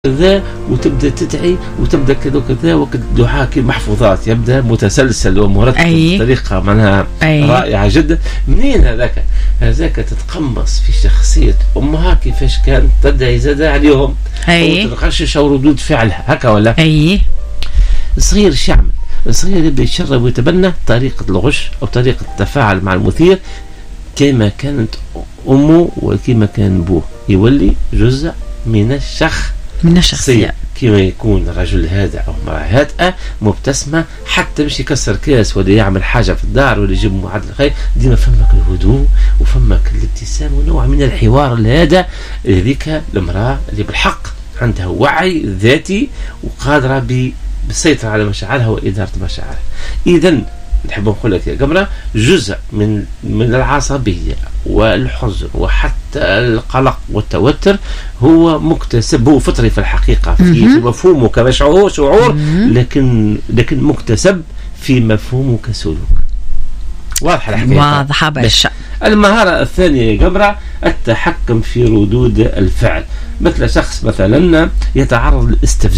كذا وتبدا تدعي وتبدا كذا وكذا، وقت دعاء محفوظات يبدا متسلسل ومرتب بطريقه معناها رائعه جدا. منين هذاك تتقمص في شخصيه امها كيفاش كانت تدعي زاده عليهم وتتغشش او ردود فعلها هكا ولا صغير شعب صغير يبدا يتشرب ويتبنى طريقه الغش او طريقه التفاعل مع المثير كما كانت امه وكما كان ابوه، يولي جزء من الشخصية كما يكون رجل هادئ أو امرأة هادئة مبتسمة، حتى مش يكسر كاس ولا يعمل حاجة في الدار ولا يجيب معدل الخير، ديما فمك الهدوء وفمك الابتسام ونوع من الحوار الهادئ. هذيك المرأة اللي بالحق عندها وعي ذاتي وقادرة بالسيطرة على مشاعرها وإدارة مشاعرها. إذن نحب نقول لك يا قمرة جزء من العصبية والحزن وحتى القلق والتوتر هو مكتسب، هو فطري في الحقيقة في مفهومه كشعور لكن مكتسب في مفهومه كسلوك. واضحة الحكاية؟ واضحة بالشأ. المهارة الثانية يا قمرة التحكم في ردود الفعل. مثل شخص مثلا يتعرض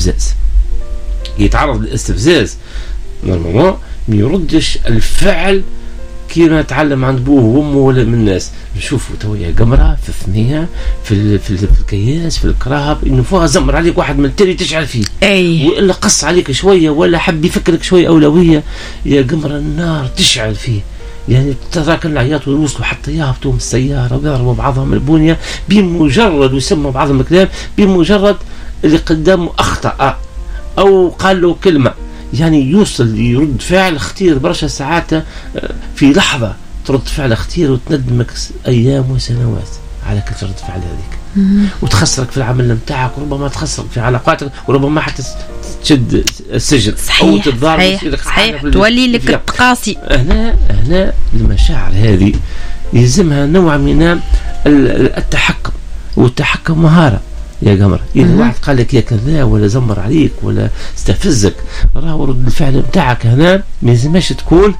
للاستفزاز نورمالمون ما يردش الفعل كيما تعلم عند بوه وامه ولا من الناس. نشوفوا تويا قمرة في الثنية في الكياس في الكراب انه فوق زمر عليك واحد من التالي تشعل فيه وإلا قص عليك شوية ولا حب يفكرك شوية أولوية يا قمرة النار تشعل فيه. يعني تراك العياط ويوصلوا حتى يهبطوا من السيارة ويضربوا بعضهم البنية بمجرد ويسموا بعضهم الكلام بمجرد اللي قدامه أخطأ أو قال له كلمة، يعني يوصل يرد فعل خطير برشا ساعات في لحظة ترد فعل خطير وتندمك أيام وسنوات على كثرة رد فعل هذيك وتخسرك في العمل متاعك وربما تخسرك في علاقاتك وربما حتى تشد السجن أو تتضارب صحيح تولي لك التقاسي. هنا المشاعر هذه يلزمها نوع من التحكم، والتحكم مهارة يا قمر. إذا واحد قال لك يا كذا ولا زمر عليك ولا استفزك راه رد الفعل بتاعك هنا ما يلزمش تكون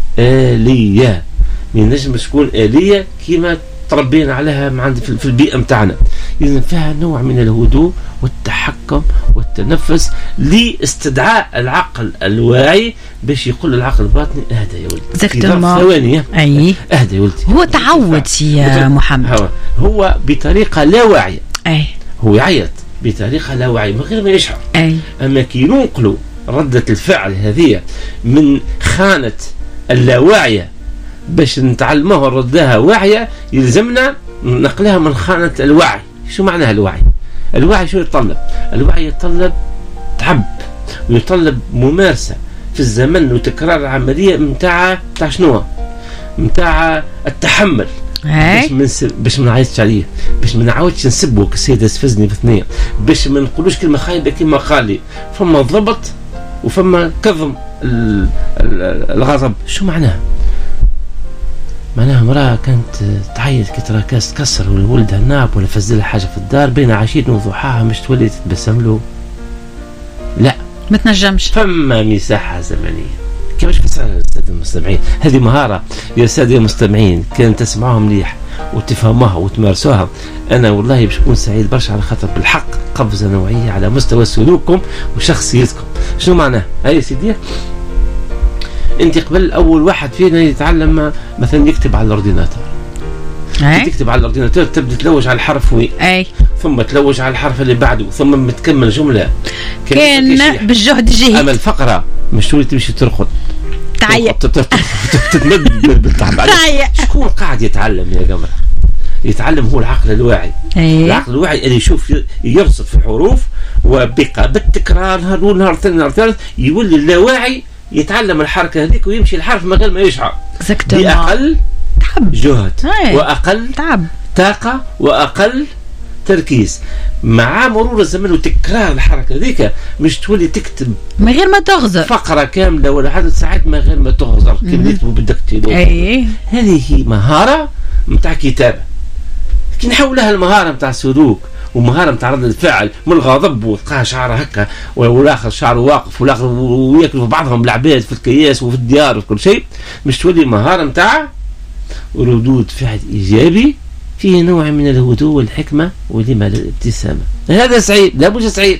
آلية، ما ينجمش تكون آلية كما تربينا عليها في البيئة متاعنا. إذن فيها نوع من الهدوء والتحكم والتنفس لاستدعاء العقل الواعي باش يقول العقل الباطني اهدى يا ولدي في ظرف ثواني اهدى يا ولدي. هو تعود يا محمد، هو بطريقة لا واعية هو يعيط بطريقة لا واعية من غير ما يشعر. أما كي ننقلوا ردة الفعل هذه من خانة اللاواعية باش نتعلموها ردها واعية يلزمنا نقلها من خانة الوعي. شو معناها الوعي؟ الوعي شو يتطلب؟ الوعي يتطلب تعب ويتطلب ممارسة في الزمن وتكرار العملية متاع شنو؟ متاع التحمل باش ما نعيطش عليه، باش ما نعاودش نسبه كالسيد استفزني في الثنيه، باش ما نقولوش كلمه خايبه كما قال لي. فما ضبط وفما كظم الغضب. شو معناها؟ معناها امراه كانت تعيط كي ترى كاس تكسر ولا ولدها ناب ولا فزلها حاجه في الدار بين عشيه وضحاها مش تولي تتبسم له؟ لا ما تنجمش. فما مساحه زمنيه. كيفاش فسرها السادة المستمعين؟ هذه مهارة يا سادة المستمعين كان تسمعوها مليح وتفهموها وتمارسوها. أنا والله باش نكون سعيد برشا على خاطر بالحق قفزة نوعية على مستوى سلوككم وشخصيتكم. شنو معناه؟ هاي سيدي أنت قبل أول واحد فينا يتعلم مثلا يكتب على الأورديناتور. تكتب على الأورديناتور تبدأ تلوج على الحرف ثم تلوج على الحرف اللي بعده ثم تكمل جملة كان بالجهد الجهد. أما الفقرة مش تولي تمشي ترقد تعيط تتمد بالتعب. شكون قاعد يتعلم يا قمر؟ يتعلم هو العقل الواعي. العقل الواعي اللي يشوف يرصد في الحروف وبقى بالتكرار نهار ثالث يولي اللاواعي يتعلم الحركة هذيك ويمشي الحرف من غير ما يشعر بأقل جهد وأقل طاقة وأقل تركيز. مع مرور الزمن وتكرار الحركة ذيك مش تولي تكتب من غير ما تغزر فقرة كاملة ولا عدد ساعات من غير ما تغزر كما يكتبوا بالدكتور. هذه هي مهارة متاع كتابة. كي نحولها المهارة متاع سلوك ومهارة متاع رد الفعل من الغضب وتلقاها شعره هكا والاخر شعره واقف والاخر وياكلوا بعضهم بالعباد في الكياس وفي الديار وفي كل شيء، مش تولي مهارة متاع ردود فعل إيجابي فيه نوع من الهدوء والحكمة ولما الابتسامة. هذا سعيد، لا بد سعيد.